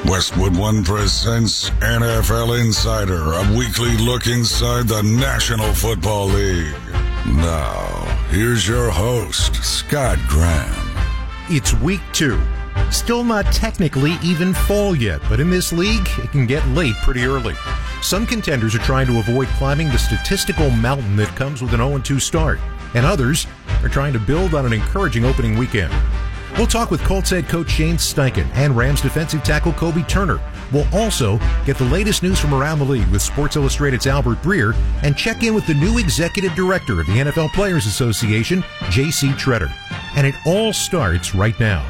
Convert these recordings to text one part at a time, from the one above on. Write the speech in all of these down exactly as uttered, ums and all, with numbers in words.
Westwood One presents N F L Insider, a weekly look inside the National Football League. Now, here's your host, Scott Graham. It's week two. Still not technically even fall yet, but in this league, it can get late pretty early. Some contenders are trying to avoid climbing the statistical mountain that comes with an oh and two start, and others are trying to build on an encouraging opening weekend. We'll talk with Colts head coach Shane Steichen and Rams defensive tackle Kobe Turner. We'll also get the latest news from around the league with Sports Illustrated's Albert Breer and check in with the new executive director of the N F L Players Association, J C Tretter. And it all starts right now.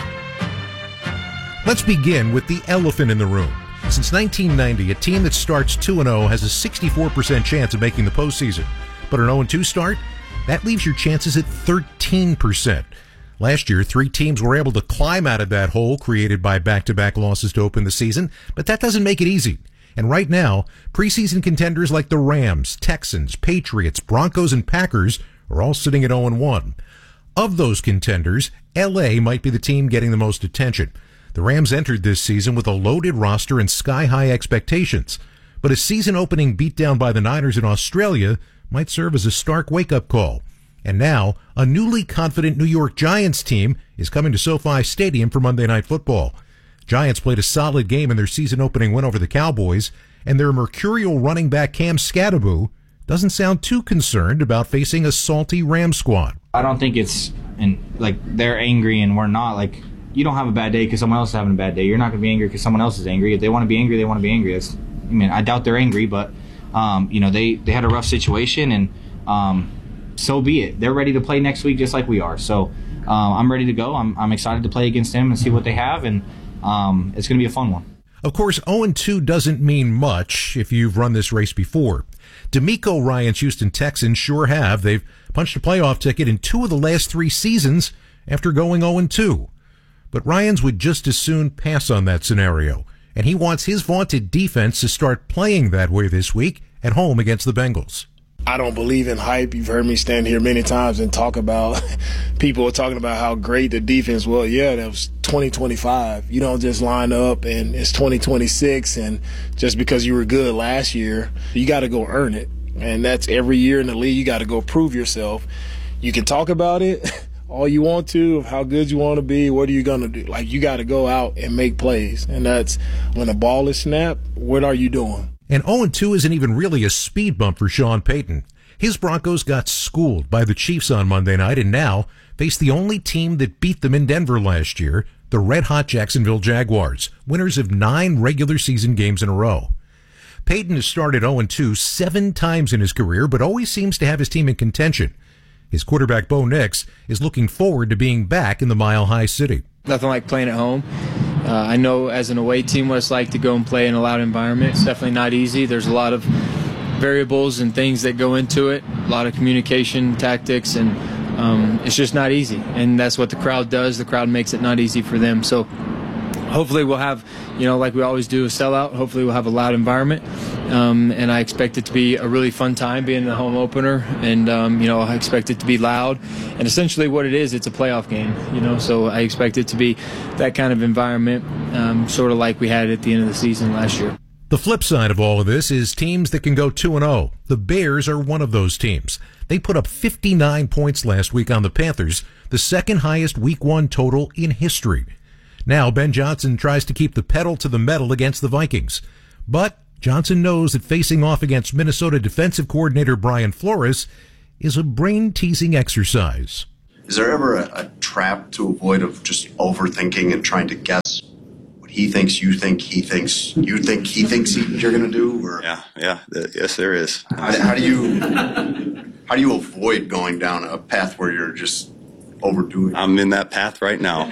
Let's begin with the elephant in the room. Since nineteen ninety, a team that starts two and oh has a sixty-four percent chance of making the postseason. But an oh and two start? That leaves your chances at thirteen percent. Last year, three teams were able to climb out of that hole created by back-to-back losses to open the season, but that doesn't make it easy. And right now, preseason contenders like the Rams, Texans, Patriots, Broncos, and Packers are all sitting at oh and one. Of those contenders, L A might be the team getting the most attention. The Rams entered this season with a loaded roster and sky-high expectations, but a season-opening beatdown by the Niners in Australia might serve as a stark wake-up call. And now, a newly confident New York Giants team is coming to SoFi Stadium for Monday Night Football. Giants played a solid game in their season-opening win over the Cowboys, and their mercurial running back Cam Skattebo doesn't sound too concerned about facing a salty Rams squad. I don't think it's and like they're angry and we're not. Like, you don't have a bad day because someone else is having a bad day. You're not going to be angry because someone else is angry. If they want to be angry, they want to be angry. That's, I mean, I doubt they're angry, but um, you know, they, they had a rough situation, and um, so be it. They're ready to play next week just like we are. So uh, I'm ready to go. I'm I'm excited to play against them and see what they have, and um, it's going to be a fun one. Of course, oh and two doesn't mean much if you've run this race before. D'Amico Ryan's Houston Texans sure have. They've punched a playoff ticket in two of the last three seasons after going oh and two. But Ryans would just as soon pass on that scenario, and he wants his vaunted defense to start playing that way this week at home against the Bengals. I don't believe in hype. You've heard me stand here many times and talk about people are talking about how great the defense was. Yeah, that was twenty twenty-five. You don't just line up and it's twenty twenty-six, and just because you were good last year, you got to go earn it. And that's every year in the league. You got to go prove yourself. You can talk about it all you want to, of how good you want to be. What are you going to do? Like, you got to go out and make plays. And that's when the ball is snapped, what are you doing? And oh and two isn't even really a speed bump for Sean Payton. His Broncos got schooled by the Chiefs on Monday night and now face the only team that beat them in Denver last year, the red-hot Jacksonville Jaguars, winners of nine regular season games in a row. Payton has started oh and two seven times in his career, but always seems to have his team in contention. His quarterback, Bo Nix, is looking forward to being back in the Mile High City. Nothing like playing at home. Uh, I know as an away team what it's like to go and play in a loud environment. It's definitely not easy. There's a lot of variables and things that go into it, a lot of communication tactics, and um, it's just not easy. And that's what the crowd does. The crowd makes it not easy for them. So hopefully we'll have, you know, like we always do, a sellout. Hopefully we'll have a loud environment. Um, and I expect it to be a really fun time being the home opener. And, um, you know, I expect it to be loud. And essentially what it is, it's a playoff game, you know. So I expect it to be that kind of environment, um, sort of like we had at the end of the season last year. The flip side of all of this is teams that can go two and oh. The Bears are one of those teams. They put up fifty-nine points last week on the Panthers, the second highest week one total in history. Now Ben Johnson tries to keep the pedal to the metal against the Vikings. But Johnson knows that facing off against Minnesota defensive coordinator Brian Flores is a brain-teasing exercise. Is there ever a, a trap to avoid of just overthinking and trying to guess what he thinks, you think, he thinks, you think, he thinks he, you're going to do? Or yeah, yeah, th- yes, there is. How, how do you how do you avoid going down a path where you're just overdoing? I'm in that path right now.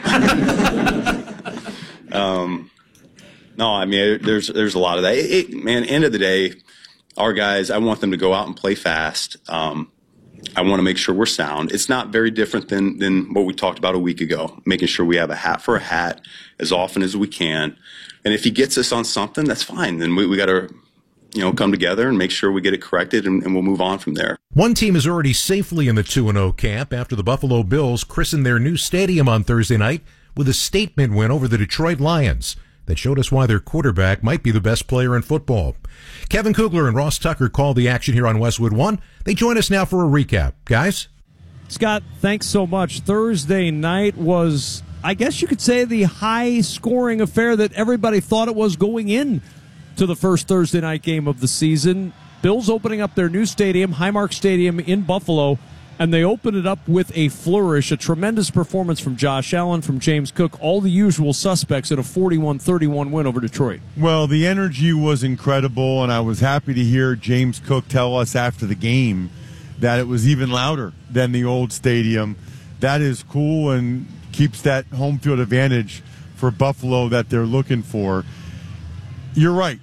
um, no, I mean, there's there's a lot of that. It, it, man, end of the day, our guys, I want them to go out and play fast. Um, I want to make sure we're sound. It's not very different than than what we talked about a week ago, making sure we have a hat for a hat as often as we can. And if he gets us on something, that's fine. Then we, we got to, you know, come together and make sure we get it corrected, and, and we'll move on from there. One team is already safely in the two and oh camp after the Buffalo Bills christened their new stadium on Thursday night with a statement win over the Detroit Lions. that showed us why their quarterback might be the best player in football. Kevin Kugler and Ross Tucker called the action here on Westwood One. They join us now for a recap. Guys? Scott, thanks so much. Thursday night was, I guess you could say, the high-scoring affair that everybody thought it was going in to the first Thursday night game of the season. Bills opening up their new stadium, Highmark Stadium in Buffalo, and they opened it up with a flourish, a tremendous performance from Josh Allen, from James Cook, all the usual suspects in a forty-one thirty-one win over Detroit. Well, the energy was incredible, and I was happy to hear James Cook tell us after the game that it was even louder than the old stadium. That is cool and keeps that home field advantage for Buffalo that they're looking for. You're right.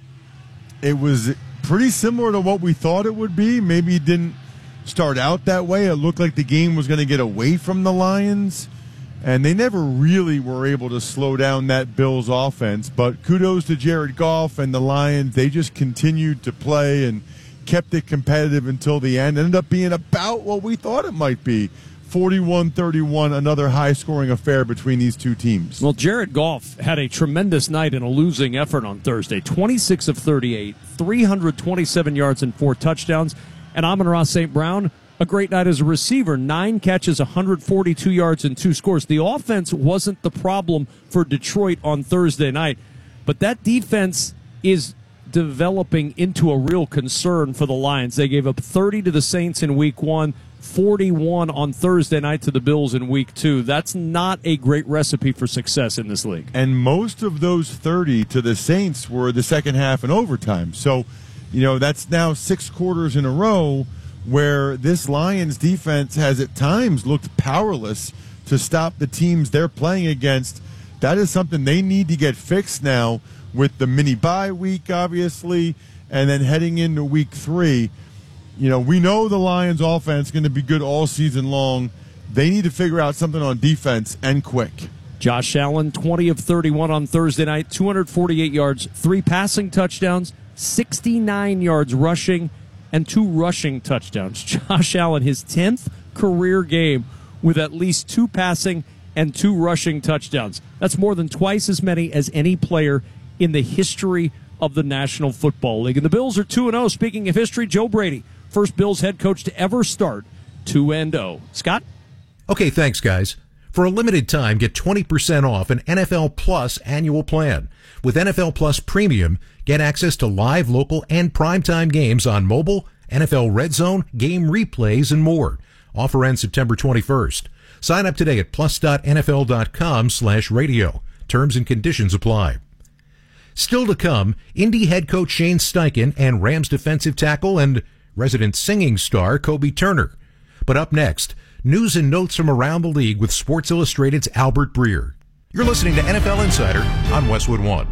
It was pretty similar to what we thought it would be. Maybe it didn't start out that way. It looked like the game was going to get away from the Lions, and they never really were able to slow down that Bills offense. But kudos to Jared Goff and the Lions. They just continued to play and kept it competitive until the end. Ended up being about what we thought it might be. forty-one thirty-one, another high-scoring affair between these two teams. Well, Jared Goff had a tremendous night in a losing effort on Thursday. twenty-six of thirty-eight, three hundred twenty-seven yards and four touchdowns. And Amon-Ra Saint Brown, a great night as a receiver. Nine catches, one hundred forty-two yards, and two scores. The offense wasn't the problem for Detroit on Thursday night, but that defense is developing into a real concern for the Lions. They gave up thirty to the Saints in week one, forty-one on Thursday night to the Bills in week two. That's not a great recipe for success in this league. And most of those thirty to the Saints were the second half and overtime. So, you know, that's now six quarters in a row where this Lions defense has at times looked powerless to stop the teams they're playing against. That is something they need to get fixed now with the mini bye week, obviously, and then heading into week three. You know, we know the Lions offense is going to be good all season long. They need to figure out something on defense, and quick. Josh Allen, twenty of thirty-one on Thursday night, two hundred forty-eight yards, three passing touchdowns, sixty-nine yards rushing, and two rushing touchdowns. Josh Allen, his tenth career game with at least two passing and two rushing touchdowns. That's more than twice as many as any player in the history of the National Football League. And the Bills are two and oh. Speaking of history, Joe Brady, first Bills head coach to ever start two and oh. Scott? Okay, thanks, guys. For a limited time, get twenty percent off an N F L Plus annual plan. With N F L Plus Premium, get access to live, local, and primetime games on mobile, N F L Red Zone, game replays, and more. Offer ends September twenty-first. Sign up today at plus.nfl.com slash radio. Terms and conditions apply. Still to come, Indy head coach Shane Steichen and Rams defensive tackle and resident singing star Kobe Turner. But up next, news and notes from around the league with Sports Illustrated's Albert Breer. You're listening to N F L Insider on Westwood One.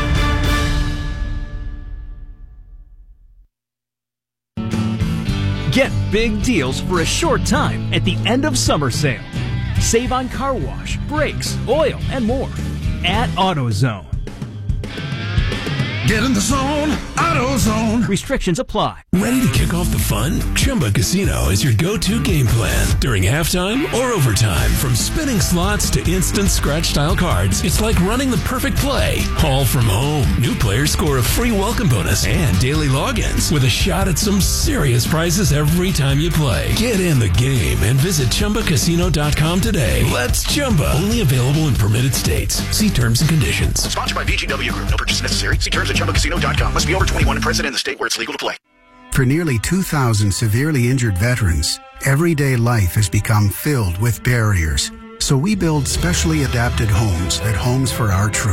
Get big deals for a short time at the end of summer sale. Save on car wash, brakes, oil, and more at AutoZone. Get in the zone, AutoZone. Restrictions apply. Ready to kick off the fun? Chumba Casino is your go-to game plan during halftime or overtime. From spinning slots to instant scratch-style cards, it's like running the perfect play, all from home. New players score a free welcome bonus and daily logins with a shot at some serious prizes every time you play. Get in the game and visit Chumba Casino dot com today. Let's Chumba. Only available in permitted states. See terms and conditions. Sponsored by V G W Group. No purchase necessary. See terms at Chumba Casino dot com. Must be over twenty-one and present in the state where it's legal to play. For nearly two thousand severely injured veterans, everyday life has become filled with barriers. So we build specially adapted homes at Homes for Our Troops.